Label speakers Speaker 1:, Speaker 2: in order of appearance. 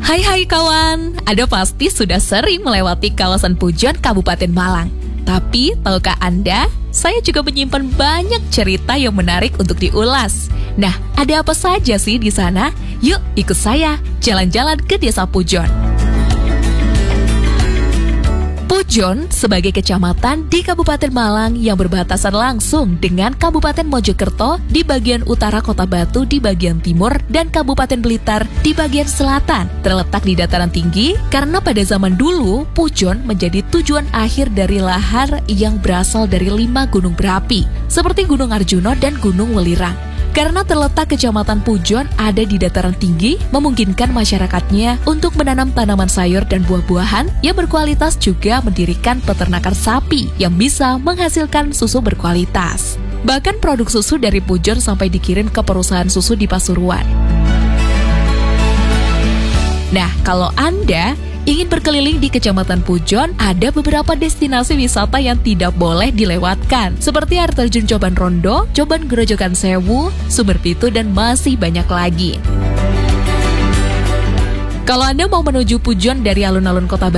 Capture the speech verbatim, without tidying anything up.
Speaker 1: Hai hai kawan, Anda pasti sudah sering melewati kawasan Pujon, Kabupaten Malang. Tapi, tahukah Anda, saya juga menyimpan banyak cerita yang menarik untuk diulas. Nah, ada apa saja sih di sana? Yuk, ikut saya jalan-jalan ke Desa Pujon. Pujon sebagai kecamatan di Kabupaten Malang yang berbatasan langsung dengan Kabupaten Mojokerto di bagian utara Kota Batu di bagian timur dan Kabupaten Blitar di bagian selatan. Terletak di dataran tinggi karena pada zaman dulu Pujon menjadi tujuan akhir dari lahar yang berasal dari lima gunung berapi seperti Gunung Arjuno dan Gunung Welirang. Karena terletak kecamatan Pujon ada di dataran tinggi, memungkinkan masyarakatnya untuk menanam tanaman sayur dan buah-buahan yang berkualitas, juga mendirikan peternakan sapi yang bisa menghasilkan susu berkualitas. Bahkan produk susu dari Pujon sampai dikirim ke perusahaan susu di Pasuruan. Nah, kalau Anda ingin berkeliling di Kecamatan Pujon, ada beberapa destinasi wisata yang tidak boleh dilewatkan, seperti air terjun Coban Rondo, Coban Grojogan Sewu, Sumber Pitu, dan masih banyak lagi. Kalau Anda mau menuju Pujon dari alun-alun Kota Batu,